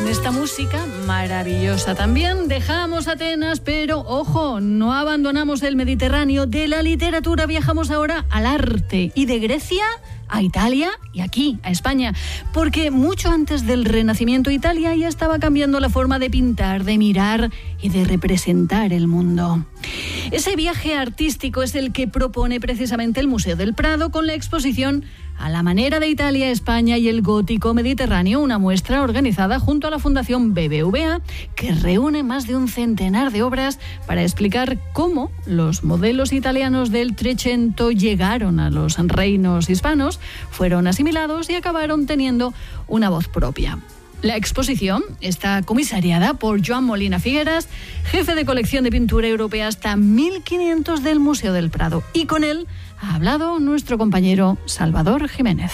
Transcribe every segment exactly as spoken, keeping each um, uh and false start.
con esta música maravillosa también dejamos Atenas, pero ojo, no abandonamos el Mediterráneo. De la literatura viajamos ahora al arte y de Grecia a Italia y aquí, a España, porque mucho antes del Renacimiento Italia ya estaba cambiando la forma de pintar, de mirar y de representar el mundo. Ese viaje artístico es el que propone precisamente el Museo del Prado con la exposición A la manera de Italia, España y el gótico mediterráneo, una muestra organizada junto a la Fundación B B V A que reúne más de un centenar de obras para explicar cómo los modelos italianos del Trecento llegaron a los reinos hispanos, fueron asimilados y acabaron teniendo una voz propia. La exposición está comisariada por Joan Molina Figueras, jefe de colección de pintura europea hasta mil quinientos del Museo del Prado. Y con él ha hablado nuestro compañero Salvador Jiménez.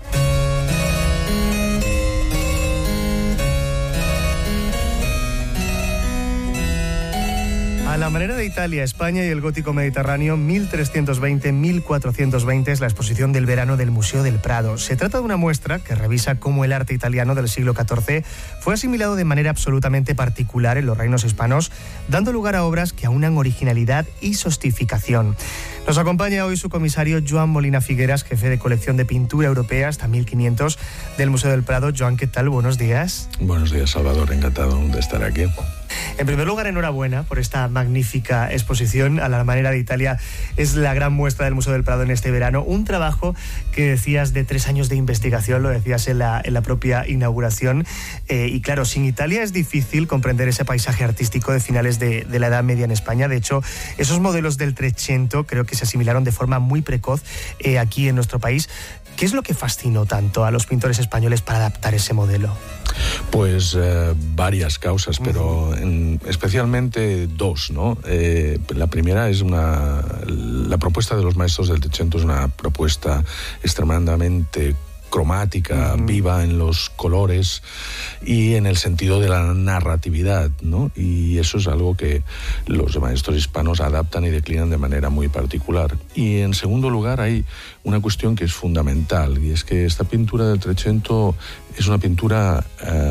A la manera de Italia, España y el gótico mediterráneo, mil trescientos veinte a mil cuatrocientos veinte es la exposición del verano del Museo del Prado. Se trata de una muestra que revisa cómo el arte italiano del siglo catorce fue asimilado de manera absolutamente particular en los reinos hispanos, dando lugar a obras que aunan originalidad y sofisticación. Nos acompaña hoy su comisario Joan Molina Figueras, jefe de colección de pintura europea hasta mil quinientos del Museo del Prado. Joan, ¿qué tal? Buenos días. Buenos días, Salvador. Encantado de estar aquí. En primer lugar, enhorabuena por esta magnífica exposición. A la manera de Italia es la gran muestra del Museo del Prado en este verano. Un trabajo que decías de tres años de investigación, lo decías en la, en la propia inauguración. Eh, y claro, sin Italia es difícil comprender ese paisaje artístico de finales de, de la Edad Media en España. De hecho, esos modelos del Trecento creo que se asimilaron de forma muy precoz eh, aquí en nuestro país. ¿Qué es lo que fascinó tanto a los pintores españoles para adaptar ese modelo? Pues eh, varias causas, pero en, especialmente dos, ¿no? Eh, la primera es una... La propuesta de los maestros del Trecento es una propuesta extremadamente cromática, uh-huh. viva en los colores y en el sentido de la narratividad, ¿no? Y eso es algo que los maestros hispanos adaptan y declinan de manera muy particular. Y en segundo lugar hay una cuestión que es fundamental, y es que esta pintura del Trecento es una pintura eh,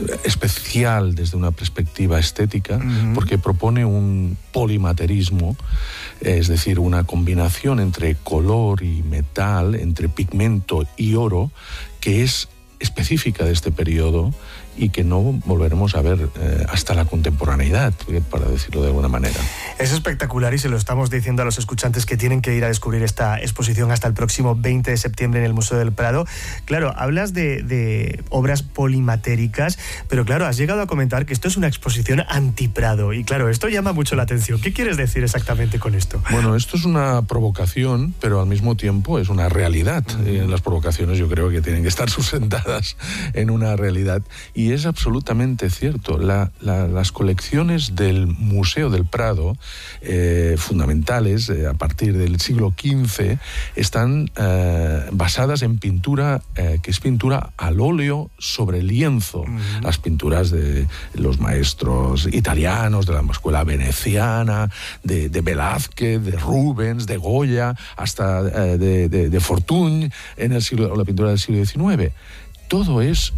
especial desde una perspectiva estética, uh-huh. porque propone un polimaterismo, es decir, una combinación entre color y metal, entre pigmento y oro, que es específica de este periodo y que no volveremos a ver eh, hasta la contemporaneidad, para decirlo de alguna manera. Es espectacular y se lo estamos diciendo a los escuchantes que tienen que ir a descubrir esta exposición hasta el próximo veinte de septiembre en el Museo del Prado. Claro, hablas de, de obras polimatéricas, pero claro, has llegado a comentar que esto es una exposición anti-Prado y claro, esto llama mucho la atención. ¿Qué quieres decir exactamente con esto? Bueno, esto es una provocación, pero al mismo tiempo es una realidad. Uh-huh. Eh, las provocaciones yo creo que tienen que estar sustentadas en una realidad. Y es absolutamente cierto. La, la, las colecciones del Museo del Prado, eh, fundamentales, eh, a partir del siglo quince, están eh, basadas en pintura, eh, que es pintura al óleo sobre lienzo. Uh-huh. Las pinturas de los maestros italianos, de la escuela veneciana, de, de Velázquez, de Rubens, de Goya, hasta eh, de, de, de Fortuny, en el siglo, la pintura del siglo diecinueve. Todo es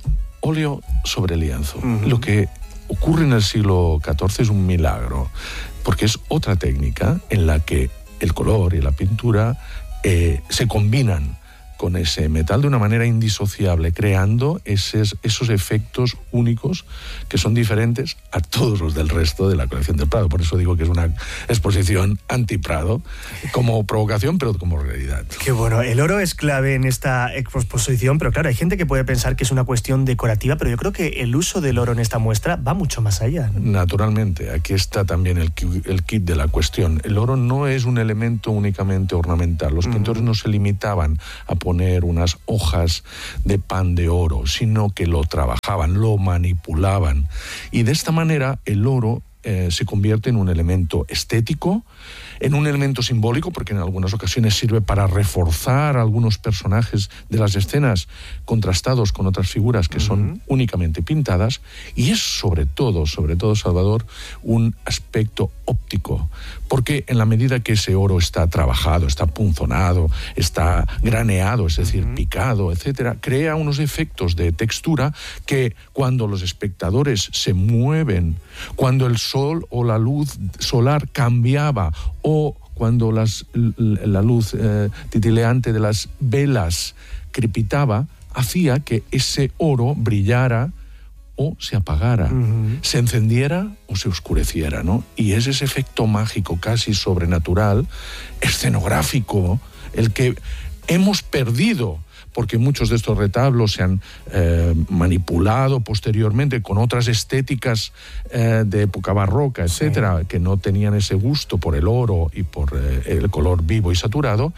óleo sobre lienzo. Uh-huh. Lo que ocurre en el siglo catorce es un milagro, porque es otra técnica en la que el color y la pintura eh, se combinan con ese metal de una manera indisociable, creando esos, esos efectos únicos que son diferentes a todos los del resto de la colección del Prado. Por eso digo que es una exposición anti-Prado, como provocación, pero como realidad. Qué bueno. El oro es clave en esta exposición, pero claro, hay gente que puede pensar que es una cuestión decorativa, pero yo creo que el uso del oro en esta muestra va mucho más allá, ¿no? Naturalmente, aquí está también el, el kit de la cuestión. El oro no es un elemento únicamente ornamental. Los pintores uh-huh. no se limitaban a poner poner unas hojas de pan de oro, sino que lo trabajaban, lo manipulaban. Y de esta manera el oro eh, se convierte en un elemento estético, en un elemento simbólico, porque en algunas ocasiones sirve para reforzar algunos personajes de las escenas contrastados con otras figuras que son uh-huh. únicamente pintadas, y es sobre todo, sobre todo, Salvador, un aspecto óptico, porque en la medida que ese oro está trabajado, está punzonado, está graneado, es decir, uh-huh. picado, etcétera, crea unos efectos de textura que cuando los espectadores se mueven, cuando el sol o la luz solar cambiaba, o cuando las, la luz eh, titileante de las velas crepitaba, hacía que ese oro brillara o se apagara, uh-huh. se encendiera o se oscureciera, ¿no? Y es ese efecto mágico, casi sobrenatural, escenográfico, el que hemos perdido, porque muchos de estos retablos se han eh, manipulado posteriormente con otras estéticas eh, de época barroca, etcétera, sí. que no tenían ese gusto por el oro y por eh, el color vivo y saturado,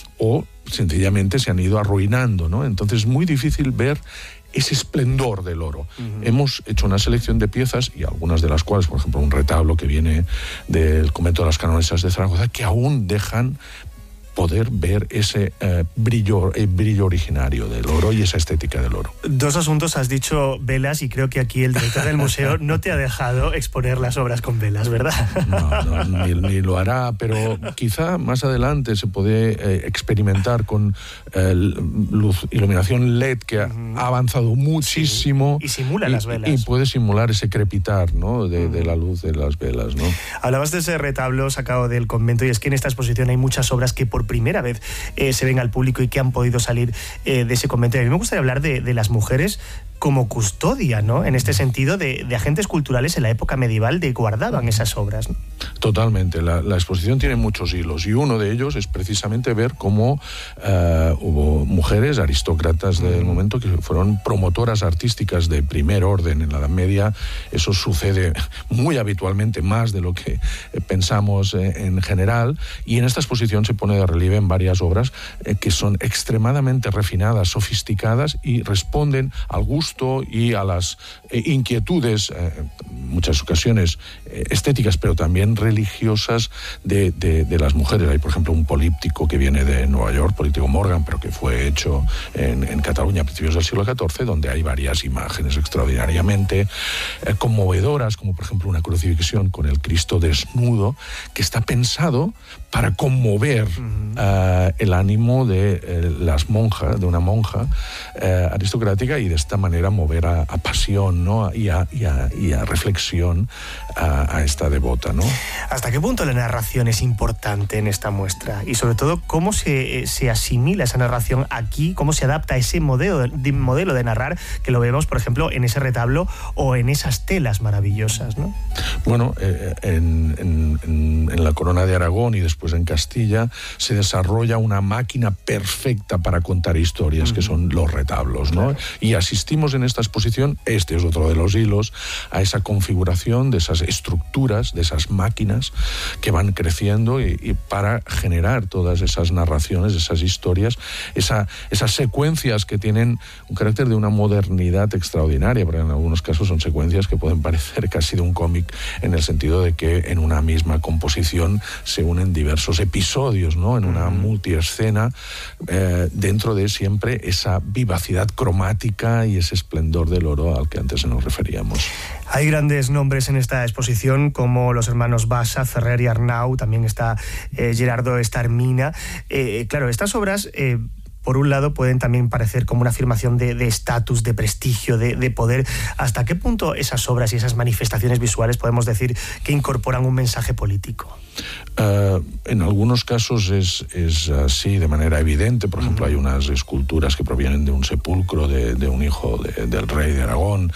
o sencillamente se han ido arruinando, ¿no? Entonces es muy difícil ver ese esplendor del oro. Uh-huh. Hemos hecho una selección de piezas, y algunas de las cuales, por ejemplo, un retablo que viene del convento de las Canonesas de Zaragoza, que aún dejan poder ver ese eh, brillo, eh, brillo originario del oro y esa estética del oro. Dos asuntos, has dicho velas, y creo que aquí el director del museo no te ha dejado exponer las obras con velas, ¿verdad? No, no ni, ni lo hará, pero quizá más adelante se puede eh, experimentar con eh, luz, iluminación L E D, que uh-huh. ha avanzado muchísimo. Sí, y simula y, las velas. Y puede simular ese crepitar, ¿no? de, uh-huh. de la luz de las velas, ¿no? Hablabas de ese retablo sacado del convento, y es que en esta exposición hay muchas obras que por primera vez eh, se ven al público y que han podido salir eh, de ese convento. Y a mí me gustaría hablar de, de las mujeres como custodia, ¿no? En este sentido, de, de agentes culturales en la época medieval de guardaban esas obras, ¿no? Totalmente. La, la exposición tiene muchos hilos, y uno de ellos es precisamente ver cómo uh, hubo mujeres aristócratas del mm. momento que fueron promotoras artísticas de primer orden en la Edad Media. Eso sucede muy habitualmente, más de lo que pensamos eh, en general, y en esta exposición se pone de relieve en varias obras eh, que son extremadamente refinadas, sofisticadas, y responden al gusto y a las eh, inquietudes, eh, muchas ocasiones eh, estéticas, pero también religiosas de, de, de las mujeres. Hay, por ejemplo, un políptico que viene de Nueva York, políptico Morgan, pero que fue hecho en, en Cataluña a principios del siglo catorce, donde hay varias imágenes extraordinariamente eh, conmovedoras, como por ejemplo una crucifixión con el Cristo desnudo, que está pensado para conmover uh-huh. uh, el ánimo de eh, las monjas, de una monja eh, aristocrática, y de esta manera mover a, a pasión, ¿no? y, a, y, a, y a reflexión a, a esta devota, ¿no? ¿Hasta qué punto la narración es importante en esta muestra? Y sobre todo, ¿cómo se, se asimila esa narración aquí? ¿Cómo se adapta a ese modelo de, modelo de narrar que lo vemos, por ejemplo, en ese retablo o en esas telas maravillosas, ¿no? Bueno, eh, en, en, en, en la Corona de Aragón y después en Castilla se desarrolla una máquina perfecta para contar historias, uh-huh. que son los retablos, ¿no? Claro. Y asistimos en esta exposición, este es otro de los hilos, a esa configuración de esas estructuras, de esas máquinas que van creciendo y, y para generar todas esas narraciones, esas historias, esa, esas secuencias que tienen un carácter de una modernidad extraordinaria, porque en algunos casos son secuencias que pueden parecer casi de un cómic, en el sentido de que en una misma composición se unen diversos episodios, ¿no? En una multiescena, eh, dentro de siempre esa vivacidad cromática y ese esplendor del oro al que antes nos referíamos. Hay grandes nombres en esta exposición, como los hermanos Bassa, Ferrer y Arnau, también está eh, Gerardo Starmina. Eh, claro, estas obras... Eh, por un lado, pueden también parecer como una afirmación de estatus, de, de prestigio, de, de poder. ¿Hasta qué punto esas obras y esas manifestaciones visuales podemos decir que incorporan un mensaje político? Uh, en algunos casos es, es así de manera evidente. Por ejemplo, uh-huh. hay unas esculturas que provienen de un sepulcro de, de un hijo de, del rey de Aragón,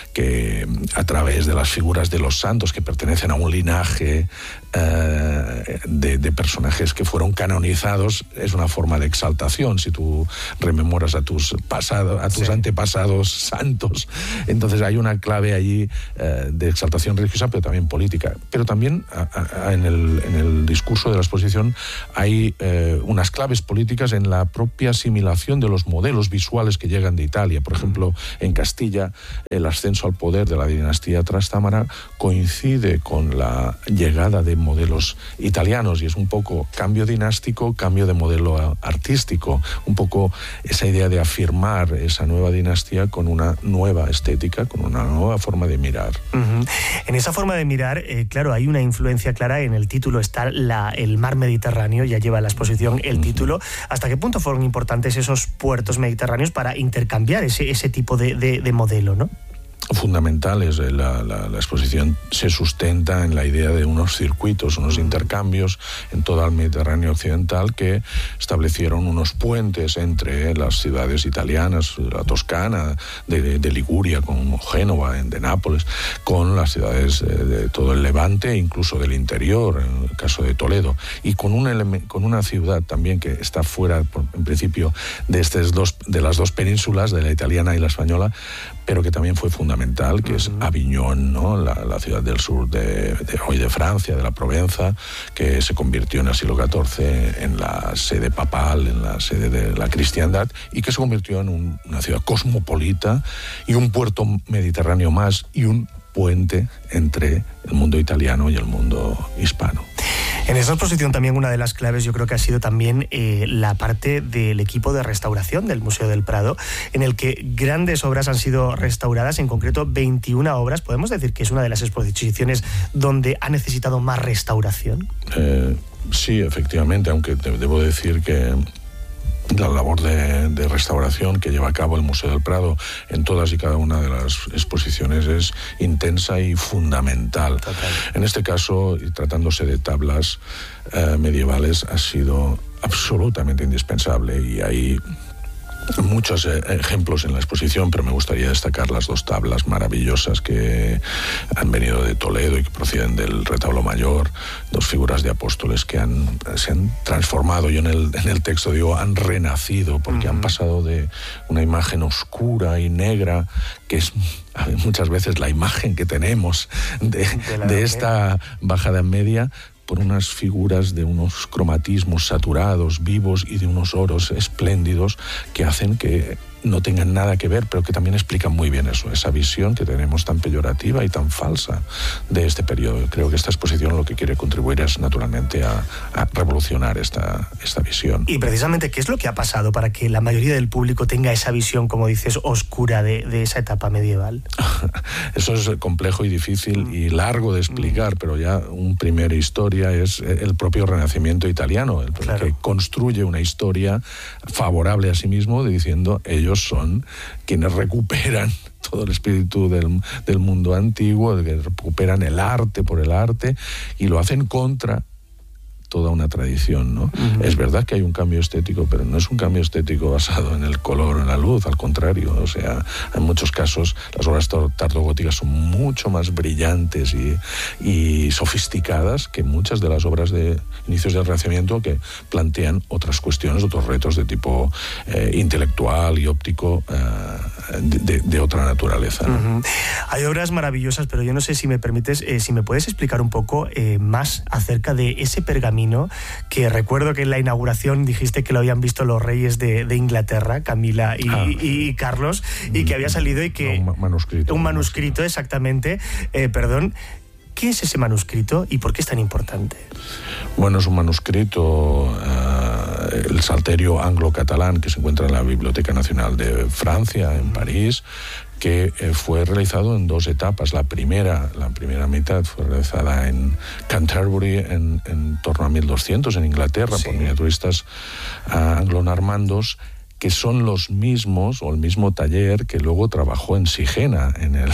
que a través de las figuras de los santos que pertenecen a un linaje uh, de, de personajes que fueron canonizados, es una forma de exaltación. Si tú rememoras a tus, pasado, a tus sí. antepasados santos, entonces hay una clave allí uh, de exaltación religiosa, pero también política. Pero también a, a, en el en el discurso de la exposición hay eh, unas claves políticas en la propia asimilación de los modelos visuales que llegan de Italia. Por ejemplo, en Castilla, el ascenso al poder de la dinastía Trastámara coincide con la llegada de modelos italianos y es un poco cambio dinástico, cambio de modelo artístico, un poco esa idea de afirmar esa nueva dinastía con una nueva estética, con una nueva forma de mirar. Uh-huh. En esa forma de mirar, eh, claro, hay una influencia clara. En el título está la, el mar Mediterráneo, ya lleva la exposición el uh-huh. título. ¿Hasta qué punto fueron importantes esos puertos mediterráneos para intercambiar ese, ese tipo de, de, de modelo, ¿no? Fundamentales. La, la, la exposición se sustenta en la idea de unos circuitos, unos intercambios en todo el Mediterráneo occidental que establecieron unos puentes entre las ciudades italianas, la Toscana, de, de Liguria, con Génova, de Nápoles, con las ciudades de todo el Levante, incluso del interior, en el caso de Toledo, y con, un con una ciudad también que está fuera, en principio, de, estas dos, de las dos penínsulas, de la italiana y la española, pero que también fue fundamental, que es Aviñón, ¿no? la, la ciudad del sur de, de hoy de Francia, de la Provenza, que se convirtió en el siglo catorce en la sede papal, en la sede de la cristiandad, y que se convirtió en un, una ciudad cosmopolita y un puerto mediterráneo más y un puente entre el mundo italiano y el mundo hispano. En esta exposición también una de las claves yo creo que ha sido también eh, la parte del equipo de restauración del Museo del Prado, en el que grandes obras han sido restauradas, en concreto veintiuna obras. ¿Podemos decir que es una de las exposiciones donde ha necesitado más restauración? Eh, sí, efectivamente, aunque te, debo decir que la labor de, de restauración que lleva a cabo el Museo del Prado en todas y cada una de las exposiciones es intensa y fundamental. Total. En este caso, y tratándose de tablas eh, medievales, ha sido absolutamente indispensable, y hay muchos eh, ejemplos en la exposición, pero me gustaría destacar las dos tablas maravillosas que han venido de Toledo y que proceden del retablo mayor, dos figuras de apóstoles que han, se han transformado. Yo en el, en el texto digo han renacido, porque uh-huh. han pasado de una imagen oscura y negra, que es muchas veces la imagen que tenemos de, de, de esta bajada media, por unas figuras de unos cromatismos saturados, vivos, y de unos oros espléndidos que hacen que no tengan nada que ver, pero que también explican muy bien eso, esa visión que tenemos tan peyorativa y tan falsa de este periodo. Creo que esta exposición lo que quiere contribuir es naturalmente a, a revolucionar esta, esta visión. Y precisamente, ¿qué es lo que ha pasado para que la mayoría del público tenga esa visión, como dices, oscura de, de esa etapa medieval? Eso es complejo y difícil mm. y largo de explicar, mm. pero ya una primera historia es el propio Renacimiento italiano, el claro. que construye una historia favorable a sí mismo, diciendo ellos son quienes recuperan todo el espíritu del, del mundo antiguo, que recuperan el arte por el arte, y lo hacen contra toda una tradición, ¿no? Uh-huh. Es verdad que hay un cambio estético, pero no es un cambio estético basado en el color o en la luz, al contrario. O sea, en muchos casos las obras tardogóticas son mucho más brillantes y, y sofisticadas que muchas de las obras de inicios del Renacimiento, que plantean otras cuestiones, otros retos de tipo eh, intelectual y óptico eh, de, de otra naturaleza, ¿no? Uh-huh. Hay obras maravillosas, pero yo no sé si me permites, eh, si me puedes explicar un poco eh, más acerca de ese pergamino, que recuerdo que en la inauguración dijiste que lo habían visto los reyes de, de Inglaterra, Camila y, ah, y, y Carlos, y que había salido y que... No, un manuscrito. Un manuscrito, exactamente. Eh, perdón. ¿Qué es ese manuscrito y por qué es tan importante? Bueno, es un manuscrito, uh, el Salterio anglo-catalán, que se encuentra en la Biblioteca Nacional de Francia, en París, que eh, fue realizado en dos etapas. La primera, la primera mitad fue realizada en Canterbury en, en torno a mil doscientos, en Inglaterra, sí. por miniaturistas uh, anglo-normandos, que son los mismos, o el mismo taller que luego trabajó en Sigena, en el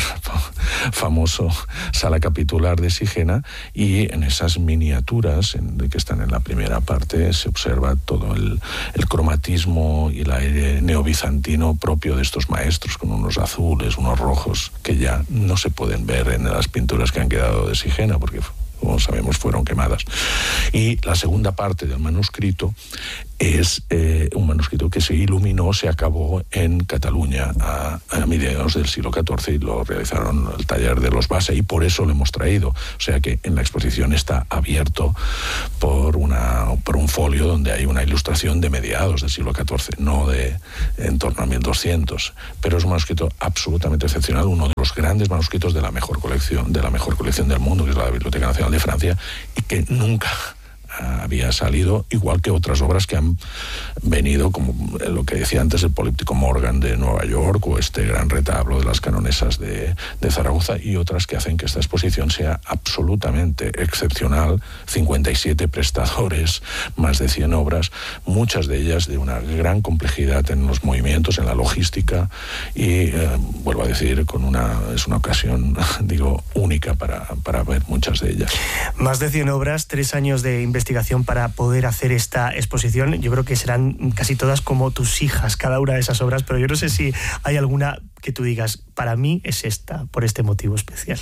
famoso sala capitular de Sigena, y en esas miniaturas en, que están en la primera parte se observa todo el, el cromatismo y el aire neobizantino propio de estos maestros, con unos azules, unos rojos, que ya no se pueden ver en las pinturas que han quedado de Sigena, porque, como sabemos, fueron quemadas. Y la segunda parte del manuscrito es eh, un manuscrito que se iluminó, se acabó en Cataluña a, a mediados del siglo catorce y lo realizaron el taller de los Bassa, y por eso lo hemos traído. O sea que en la exposición está abierto por, una, por un folio donde hay una ilustración de mediados del siglo catorce, no de en torno a mil doscientos, pero es un manuscrito absolutamente excepcional, uno de los grandes manuscritos de la mejor colección, de la mejor colección del mundo, que es la Biblioteca Nacional de Francia, y que nunca había salido, igual que otras obras que han venido, como lo que decía antes el políptico Morgan de Nueva York, o este gran retablo de las canonesas de, de Zaragoza, y otras que hacen que esta exposición sea absolutamente excepcional. cincuenta y siete prestadores, más de cien obras, muchas de ellas de una gran complejidad en los movimientos, en la logística, y eh, vuelvo a decir, con una es una ocasión, digo, única para, para ver muchas de ellas. Más de cien obras, tres años de investigación para poder hacer esta exposición. Yo creo que serán casi todas como tus hijas, cada una de esas obras, pero yo no sé si hay alguna que tú digas, para mí es esta, por este motivo especial.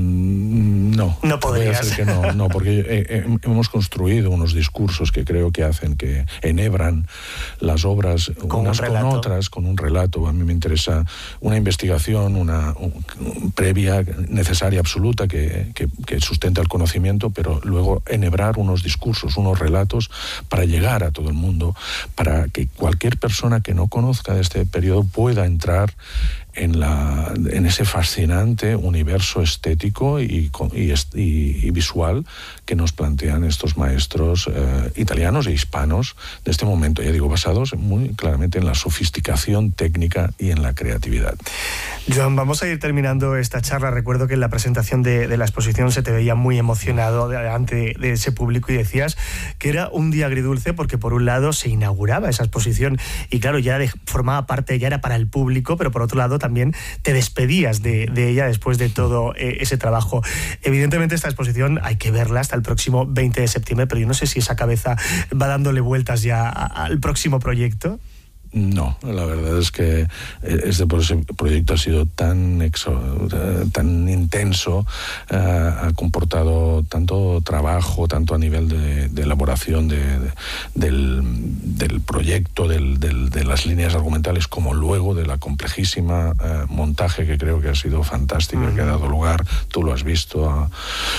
Mm, no. No podrías. Que no, no, porque eh, eh, hemos construido unos discursos que creo que hacen, que enhebran las obras con unas un con otras, con un relato. A mí me interesa una investigación, una un, un, previa, necesaria, absoluta, que, que, que sustenta el conocimiento, pero luego enhebrar unos discursos, unos relatos, para llegar a todo el mundo, para que cualquier persona que no conozca de este periodo pueda entrar en, la, en ese fascinante universo estético y, y, y, y visual que nos plantean estos maestros eh, italianos e hispanos de este momento, ya digo, basados muy claramente en la sofisticación técnica y en la creatividad. Joan, vamos a ir terminando esta charla. Recuerdo que en la presentación de, de la exposición se te veía muy emocionado delante de, de ese público, y decías que era un día agridulce porque por un lado se inauguraba esa exposición y claro, ya de, formaba parte, ya era para el público, pero por otro lado también te despedías de, de ella después de todo eh, ese trabajo. Evidentemente esta exposición hay que verla hasta el próximo veinte de septiembre, pero yo no sé si esa cabeza va dándole vueltas ya a, al próximo proyecto. No, la verdad es que este proyecto ha sido tan exo, tan intenso, uh, ha comportado tanto trabajo, tanto a nivel de, de elaboración de, de, del, del proyecto, del, del, de las líneas argumentales, como luego de la complejísima uh, montaje, que creo que ha sido fantástico, uh-huh. que ha dado lugar, tú lo has visto, a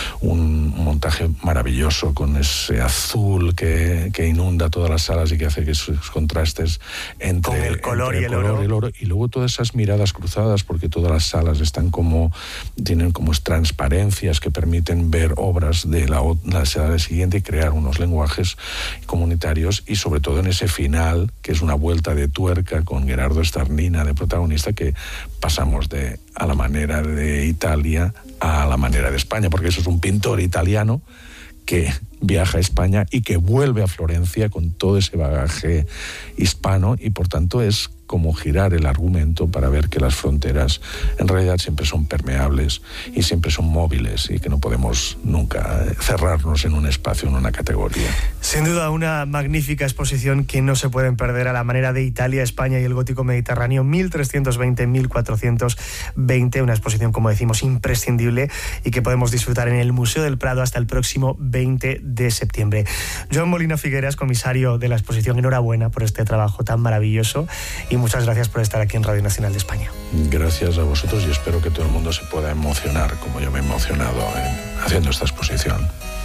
un montaje maravilloso con ese azul que, que inunda todas las salas y que hace que esos contrastes entre con el color, entre y, el color oro. y el oro, y luego todas esas miradas cruzadas, porque todas las salas están como, tienen como transparencias que permiten ver obras de la, la sala siguiente y crear unos lenguajes comunitarios, y sobre todo en ese final, que es una vuelta de tuerca con Gerardo Starnina de protagonista, que pasamos de a la manera de Italia a la manera de España, porque eso es un pintor italiano que viaja a España y que vuelve a Florencia con todo ese bagaje hispano, y por tanto es como girar el argumento para ver que las fronteras en realidad siempre son permeables y siempre son móviles, y que no podemos nunca cerrarnos en un espacio, en una categoría. Sin duda una magnífica exposición que no se pueden perder, a la manera de Italia, España y el gótico mediterráneo mil trescientos veinte a mil cuatrocientos veinte, una exposición, como decimos, imprescindible y que podemos disfrutar en el Museo del Prado hasta el próximo veinte de septiembre. Joan Molina Figueras, comisario de la exposición, enhorabuena por este trabajo tan maravilloso y muchas gracias por estar aquí en Radio Nacional de España. Gracias a vosotros, y espero que todo el mundo se pueda emocionar como yo me he emocionado en, haciendo esta exposición.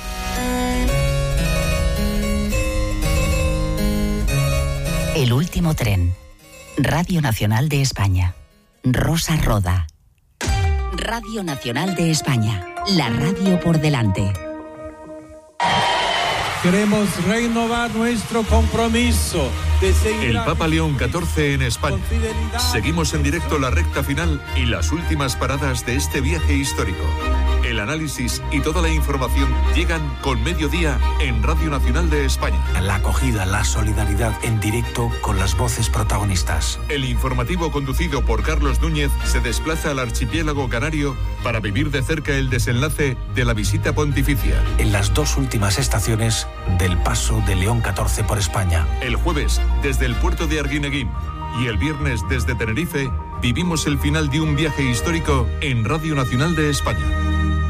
El último tren. Radio Nacional de España. Rosa Roda. Radio Nacional de España. La radio por delante. Queremos renovar nuestro compromiso de seguir... El Papa León catorce en España. Seguimos en directo la recta final y las últimas paradas de este viaje histórico. El análisis y toda la información llegan con Mediodía en Radio Nacional de España. La acogida, la solidaridad en directo con las voces protagonistas. El informativo conducido por Carlos Núñez se desplaza al archipiélago canario para vivir de cerca el desenlace de la visita pontificia. En las dos últimas estaciones del paso de León catorce por España. El jueves, desde el puerto de Arguineguín, y el viernes, desde Tenerife, vivimos el final de un viaje histórico en Radio Nacional de España.